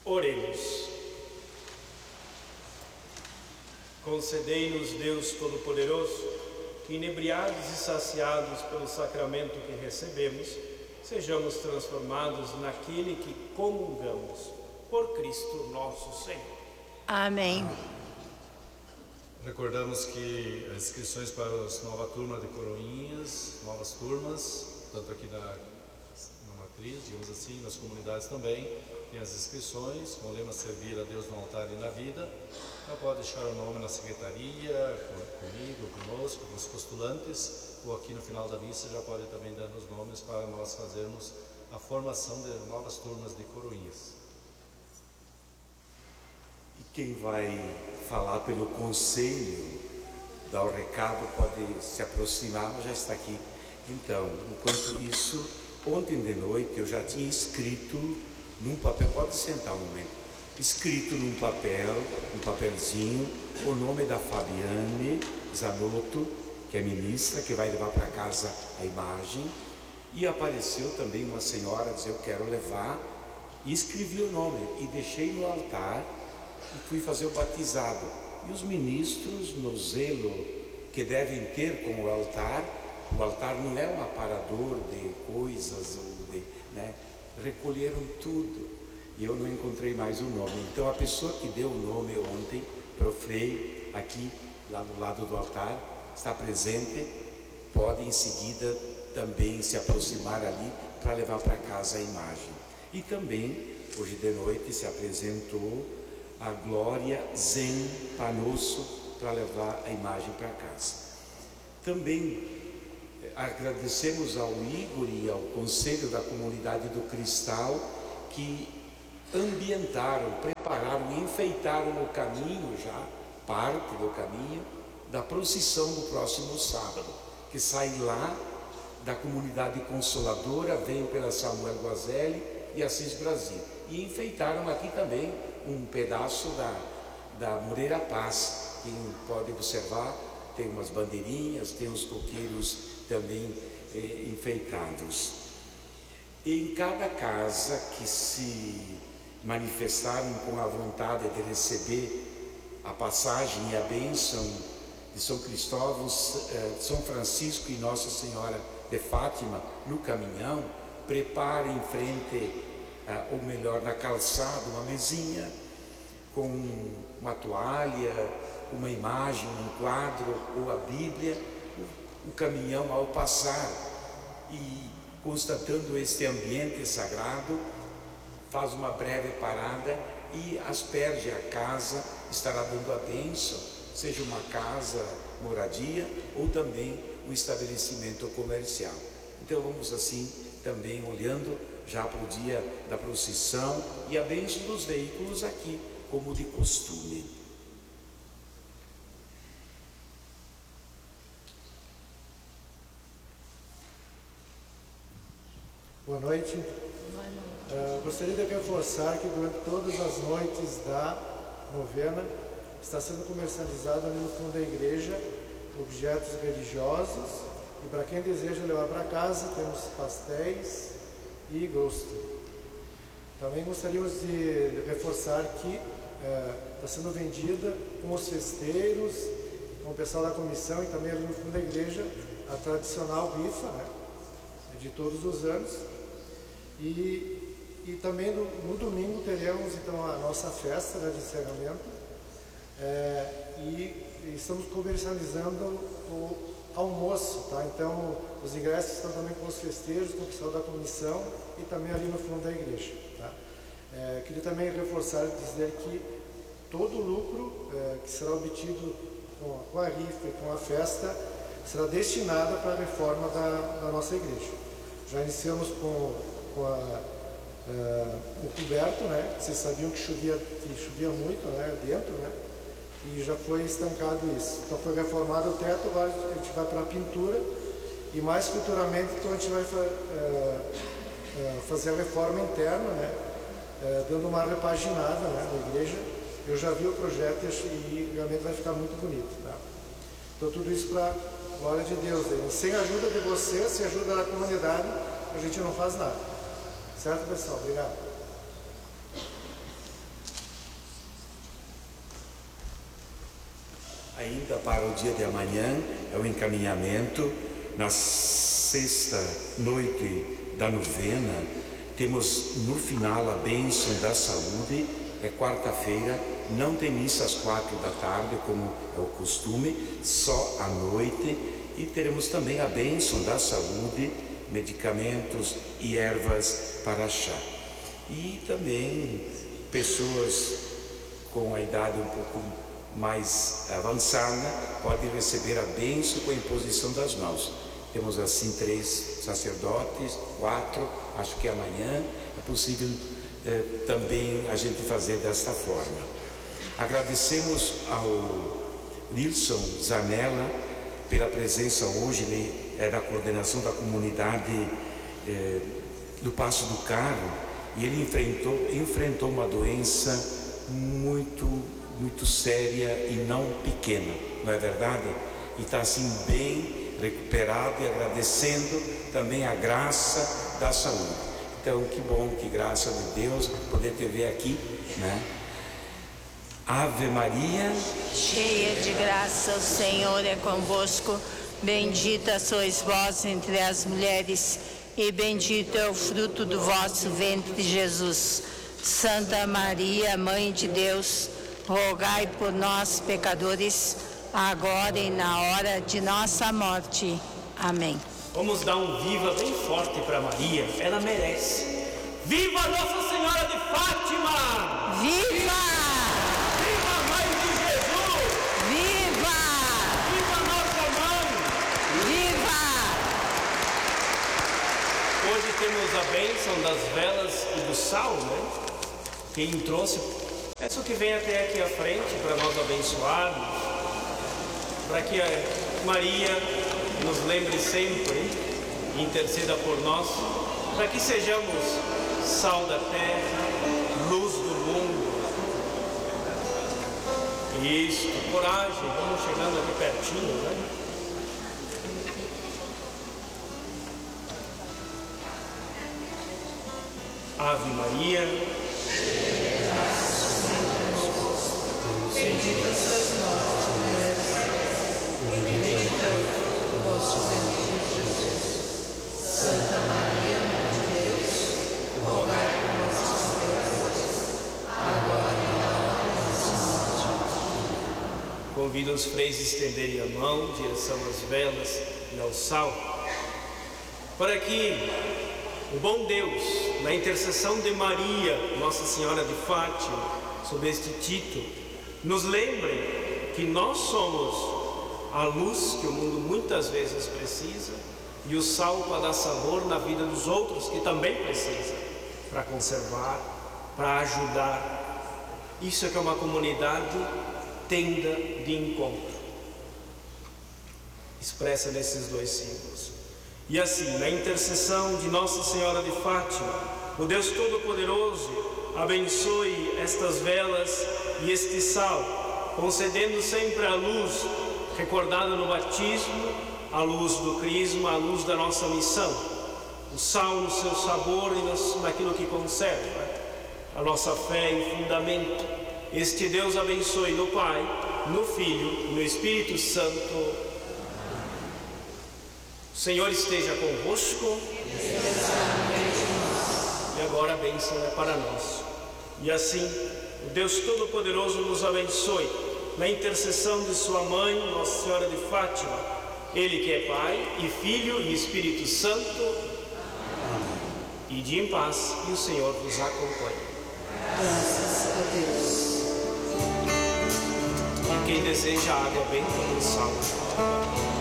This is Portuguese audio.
Oremos. Concedei-nos, Deus Todo-Poderoso, que, inebriados e saciados pelo sacramento que recebemos, sejamos transformados naquele que comungamos, por Cristo nosso Senhor. Amém. Recordamos que as inscrições para a nova turma de coroinhas, novas turmas, tanto aqui na matriz, digamos assim, nas comunidades também, tem as inscrições, com o lema Servir a Deus no altar e na vida. Então pode deixar o nome na secretaria, comigo, conosco, com os postulantes, ou aqui no final da missa já pode também dar os nomes para nós fazermos a formação de novas turmas de coroinhas. E quem vai falar pelo conselho, dar o recado, pode se aproximar, mas já está aqui. Então, enquanto isso, ontem de noite eu já tinha escrito num papel, pode sentar um momento, escrito num papel, um papelzinho, o nome da Fabiane Zanotto, que é ministra, que vai levar para casa a imagem, e apareceu também uma senhora dizer, eu quero levar, e escrevi o nome, e deixei no altar, e fui fazer o batizado. E os ministros, no zelo que devem ter com o altar não é um aparador de coisas, recolheram tudo, e eu não encontrei mais o nome. Então a pessoa que deu o nome ontem para o Frei, aqui, lá do lado do altar, está presente, pode em seguida também se aproximar ali para levar para casa a imagem. E também, hoje de noite, se apresentou a Glória Zen Panosso para levar a imagem para casa. Também agradecemos ao Igor e ao Conselho da Comunidade do Cristal que ambientaram, prepararam e enfeitaram o caminho já, parte do caminho, da procissão do próximo sábado, que sai lá da Comunidade Consoladora, vem pela Samuel Guazelli e Assis Brasil. E enfeitaram aqui também um pedaço da Moreira Paz. Quem pode observar, tem umas bandeirinhas, tem os coqueiros também enfeitados. Em cada casa que se manifestaram com a vontade de receber a passagem e a bênção de São Cristóvão, São Francisco e Nossa Senhora de Fátima no caminhão, prepare em frente, ou melhor, na calçada, uma mesinha com uma toalha, uma imagem, um quadro ou a Bíblia. O caminhão, ao passar e constatando este ambiente sagrado, faz uma breve parada e asperge a casa, estará dando a bênção, seja uma casa, moradia ou também um estabelecimento comercial. Então vamos assim também olhando já para o dia da procissão e a bênção dos veículos aqui, como de costume. Boa noite. Gostaria de reforçar que durante todas as noites da novena está sendo comercializado ali no fundo da igreja objetos religiosos, e para quem deseja levar para casa temos pastéis e gosto. Também gostaríamos de reforçar que está sendo vendida com os festeiros, com o pessoal da comissão e também ali no fundo da igreja a tradicional rifa, de todos os anos. E também no domingo teremos então a nossa festa de encerramento, e estamos comercializando o almoço, tá? Então os ingressos estão também com os festejos, com o pessoal da comissão e também ali no fundo da igreja, tá? Queria também reforçar e dizer que todo o lucro que será obtido com a rifa e com a festa será destinado para a reforma da nossa igreja. Já iniciamos com o coberto, Vocês sabiam que chovia muito, dentro, e já foi estancado isso. Então foi reformado o teto, agora a gente vai para a pintura e mais futuramente então a gente vai fazer a reforma interna, dando uma repaginada na igreja. Eu já vi o projeto e realmente vai ficar muito bonito, tá? Então tudo isso para a glória de Deus. Sem a ajuda de vocês, sem a ajuda da comunidade, a gente não faz nada. Certo, pessoal? Obrigado. Ainda para o dia de amanhã é o encaminhamento. Na sexta noite da novena, temos no final a bênção da saúde. É quarta-feira, não tem missa às 4 da tarde, como é o costume, só à noite. E teremos também a bênção da saúde, medicamentos e ervas para chá. E também pessoas com a idade um pouco mais avançada podem receber a bênção com a imposição das mãos. Temos assim 3 sacerdotes, 4, acho que amanhã é possível também a gente fazer desta forma. Agradecemos ao Nilson Zanella pela presença hoje. Ele é da coordenação da comunidade do Passo do Carro, e ele enfrentou uma doença muito séria e não pequena, não é verdade? E está assim bem recuperado, e agradecendo também a graça da saúde. Então, que bom, que graça de Deus poder te ver aqui, né? Ave Maria, cheia de graça, o Senhor é convosco. Bendita sois vós entre as mulheres, e bendito é o fruto do vosso ventre, Jesus. Santa Maria, Mãe de Deus, rogai por nós, pecadores, agora e na hora de nossa morte. Amém. Vamos dar um viva bem forte para Maria, ela merece. Viva Nossa Senhora de Fátima! Viva! Viva a Mãe de Jesus! Viva! Viva nossa Mãe! Viva! Hoje temos a bênção das velas e do sal, né? Quem trouxe, peço que venha até aqui à frente para nós abençoarmos, para que a Maria nos lembre sempre e interceda por nós, para que sejamos sal da terra, luz do mundo. Isso, coragem, vamos chegando aqui pertinho, né? Ave Maria, bendita sois vós, mulheres, e bendito é o vosso ventre, Jesus. Santa Maria, Mãe de Deus, rogai por nós, pecadores, agora e na hora de nossa morte. convido os freis a estenderem a mão em direção às velas e ao sal, para que o bom Deus, na intercessão de Maria, Nossa Senhora de Fátima, sob este título, nos lembre que nós somos a luz que o mundo muitas vezes precisa e o sal para dar sabor na vida dos outros que também precisam, para conservar, para ajudar. Isso é que é uma comunidade tenda de encontro, expressa nesses 2 símbolos. E assim, na intercessão de Nossa Senhora de Fátima, o Deus Todo-Poderoso abençoe estas velas e este sal, concedendo sempre a luz recordada no batismo, a luz do crisma, a luz da nossa missão. O sal no seu sabor e naquilo que conserva a nossa fé e fundamento. Este Deus abençoe no Pai, no Filho e no Espírito Santo. O Senhor esteja convosco. E agora a bênção é para nós. E assim, o Deus Todo-Poderoso nos abençoe, na intercessão de sua Mãe, Nossa Senhora de Fátima, Ele que é Pai e Filho e Espírito Santo. Ide em paz e o Senhor vos acompanhe. Graças a Deus. Quem deseja água benta do sal.